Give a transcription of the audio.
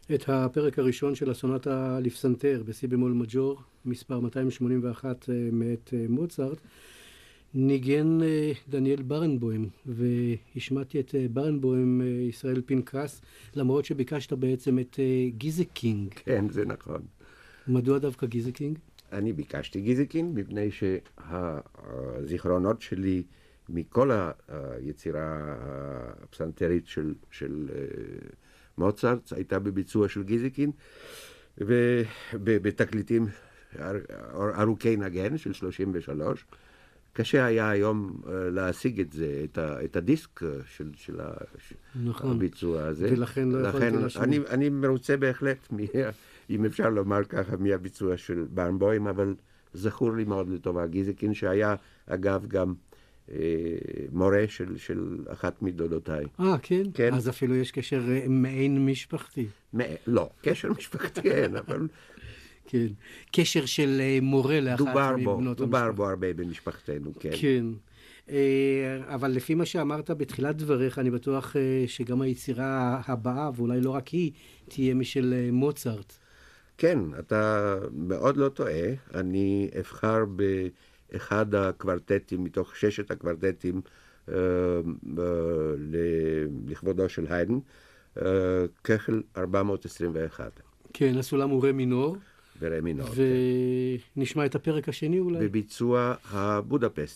את הפרק הראשון של הסונטה לפסנתר בסי במול מג'ור, מספר 281 מאת מוצרט, ניגן דניאל ברנבוים, והשמעתי את ברנבוים ישראל פנקס, למרות שביקשת בעצם את גיזקינג. כן, זה נכון. מדוע דווקא גיזקינג? אני ביקשתי גיזקינג מפני שהזיכרונות שלי מכל היצירה הפסנתרית של מוצרט הייתה בביצוע של גיזקין, ובתקליטים ארוכי נגן של 33. קשה היה היום להשיג את זה, את הדיסק של הביצוע הזה. ולכן לא יכולתי להשמיע. אני מרוצה בהחלט, אם אפשר לומר ככה, מהביצוע של ברנבוים, אבל זכור לי מאוד לטובה גיזקין, שהיה אגב גם מורה של אחת מדודותיי. כן? כן. אז אפילו יש קשר מעין משפחתי. לא, קשר משפחתי אין, אבל... כן, קשר של מורה לאחת מבנות המשפחה. דובר בו הרבה במשפחתנו, כן. כן, אבל לפי מה שאמרת בתחילת דבריך, אני בטוח שגם היצירה הבאה, ואולי לא רק היא, תהיה משל מוצרט. כן, אתה מאוד לא טועה. אני אבחר באחד הקוורטטים, מתוך 6 הקוורטטים, לכבודו של היידן, כחל 421. כן, הסולם הוא רה מינור. ורה מינור. ונשמע את הפרק השני אולי? בביצוע הבודפסט.